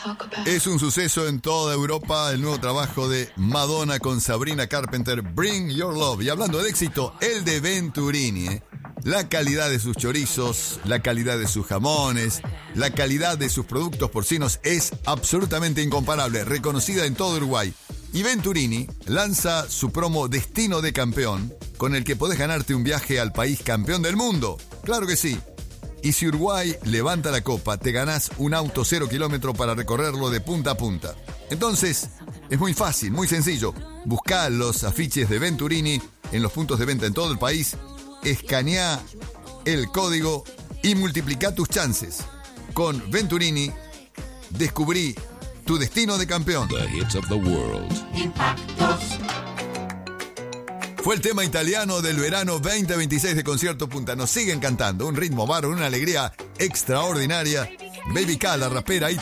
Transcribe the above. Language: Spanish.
Es un suceso en toda Europa el nuevo trabajo de Madonna con Sabrina Carpenter, Bring Your Love. Y hablando de éxito, el de Venturini, La calidad de sus chorizos, la calidad de sus jamones, la calidad de sus productos porcinos es absolutamente incomparable, reconocida en todo Uruguay. Y Venturini lanza su promo Destino de Campeón, con el que podés ganarte un viaje al país campeón del mundo. ¡Claro que sí! Y si Uruguay levanta la copa, te ganás un auto 0 kilómetro para recorrerlo de punta a punta. Entonces, es muy fácil, muy sencillo. Buscá los afiches de Venturini en los puntos de venta en todo el país, escaneá el código y multiplicá tus chances. Con Venturini, descubrí tu destino de campeón. The hits of the world. Impactos. Fue el tema italiano del verano 2026 de Concierto Punta. Nos siguen cantando un ritmo bárbaro, una alegría extraordinaria. Baby K, la rapera